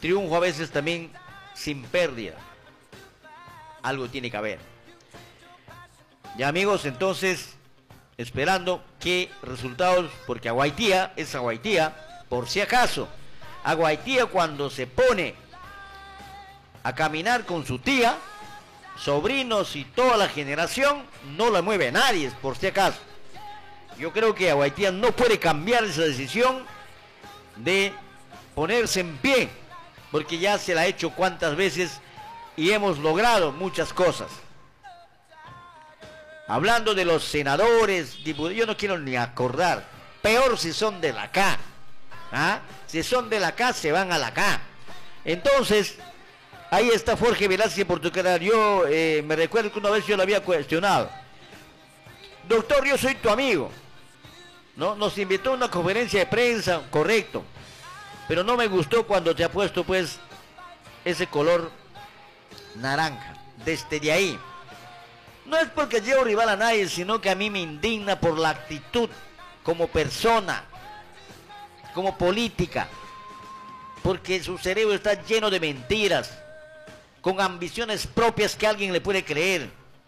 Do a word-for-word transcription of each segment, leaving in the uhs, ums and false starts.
triunfo a veces también sin pérdida. Algo tiene que haber. Ya amigos, entonces, esperando qué resultados, porque Aguaitía es Aguaitía, por si acaso. Aguaitía cuando se pone a caminar con su tía, sobrinos y toda la generación, no la mueve nadie, por si acaso. Yo creo que Aguaitía no puede cambiar esa decisión de ponerse en pie, porque ya se la ha hecho cuantas veces y hemos logrado muchas cosas. Hablando de los senadores, diputados, yo no quiero ni acordar, peor si son de la K. ¿Ah? Si son de la K, se van a la K. Entonces, ahí está Jorge Velázquez Portocarrera. Yo eh, me recuerdo que una vez yo lo había cuestionado. Doctor, yo soy tu amigo, ¿no? Nos invitó a una conferencia de prensa, correcto, pero no me gustó cuando te ha puesto pues ese color naranja, desde de ahí. No es porque llevo rival a nadie, sino que a mí me indigna por la actitud como persona, como política, porque su cerebro está lleno de mentiras, con ambiciones propias que alguien le puede creer.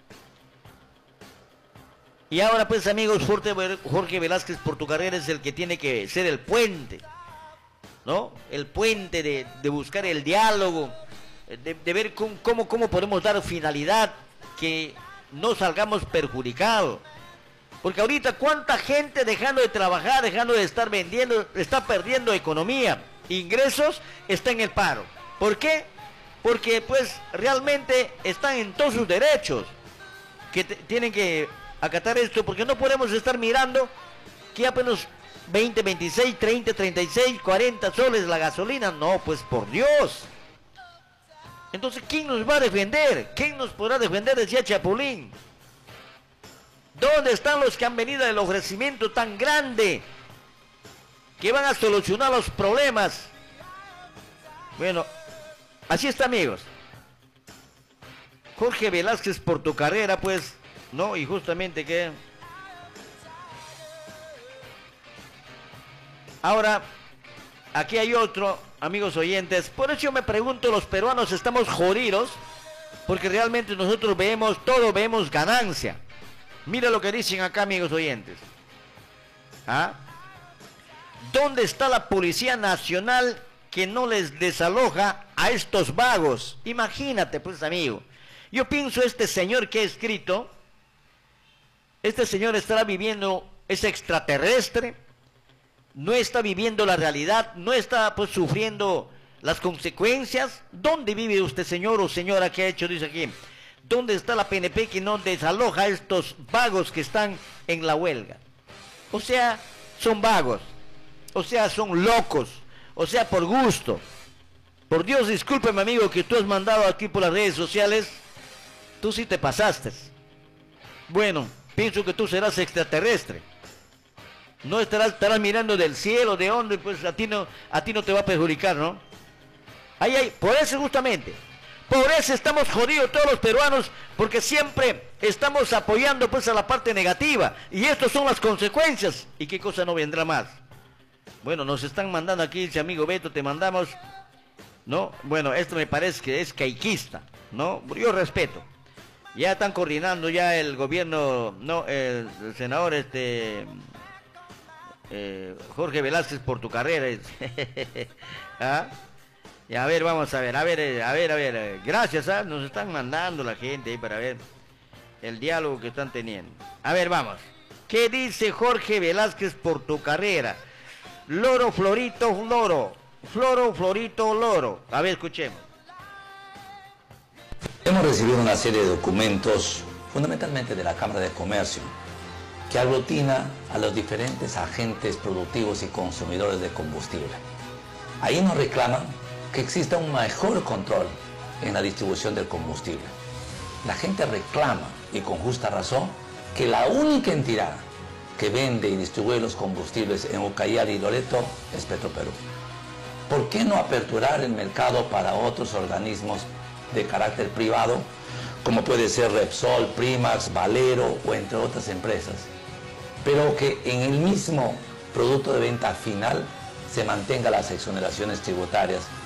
Y ahora pues amigos, Jorge Velázquez Portocarrera es el que tiene que ser el puente, ¿no? El puente de, de buscar el diálogo, de, de ver cómo, cómo, cómo podemos dar finalidad, que no salgamos perjudicados. Porque ahorita cuánta gente dejando de trabajar, dejando de estar vendiendo, está perdiendo economía, ingresos, está en el paro. ¿Por qué? Porque pues realmente están en todos sus derechos, que tienen que acatar esto, porque no podemos estar mirando que apenas veinte, veintiséis, treinta, treinta y seis, cuarenta soles la gasolina. No, pues por Dios. Entonces, ¿quién nos va a defender? ¿Quién nos podrá defender? Decía Chapulín. ¿Dónde están los que han venido del ofrecimiento tan grande que van a solucionar los problemas? Bueno, así está amigos. Jorge Velázquez Portocarrera pues, ¿no? Y justamente que... Ahora, aquí hay otro, amigos oyentes. Por eso yo me pregunto, los peruanos estamos jodidos, porque realmente nosotros vemos, todo vemos ganancia. Mira lo que dicen acá, amigos oyentes. ¿Ah? ¿Dónde está la Policía Nacional que no les desaloja a estos vagos? Imagínate, pues, amigo. Yo pienso, este señor que ha escrito, este señor estará viviendo, es extraterrestre, no está viviendo la realidad, no está pues sufriendo las consecuencias. ¿Dónde vive usted, señor o señora que ha hecho, dice aquí? ¿Dónde está la P N P que no desaloja a estos vagos que están en la huelga? O sea, son vagos, o sea, son locos, o sea, por gusto. Por Dios, discúlpeme, amigo, que tú has mandado aquí por las redes sociales, tú sí te pasaste. Bueno, pienso que tú serás extraterrestre. No estarás, estarás mirando del cielo, de dónde, pues a ti no, a ti no te va a perjudicar, ¿no? Ahí, ahí, por eso justamente, por eso estamos jodidos todos los peruanos, porque siempre estamos apoyando pues a la parte negativa, y estas son las consecuencias, y qué cosa no vendrá más. Bueno, nos están mandando aquí, dice amigo Beto, te mandamos, ¿no? Bueno, esto me parece que es caiquista, ¿no? Yo respeto. Ya están coordinando ya el gobierno, no, el, el senador, este... Eh, Jorge Velázquez Portocarrera. ¿Ah? Y a ver, vamos a ver, a ver, a ver, a ver. Gracias, ¿ah? Nos están mandando la gente ahí para ver el diálogo que están teniendo. A ver, vamos. ¿Qué dice Jorge Velázquez Portocarrera? Loro, florito, loro. Floro, florito, loro. A ver, escuchemos. Hemos recibido una serie de documentos, fundamentalmente de la Cámara de Comercio, que aglutina a los diferentes agentes productivos y consumidores de combustible. Ahí nos reclaman que exista un mejor control en la distribución del combustible. La gente reclama, y con justa razón, que la única entidad que vende y distribuye los combustibles en Ucayali y Loreto es Petroperú. ¿Por qué no aperturar el mercado para otros organismos de carácter privado, como puede ser Repsol, Primax, Valero o entre otras empresas? Pero que en el mismo producto de venta final se mantenga las exoneraciones tributarias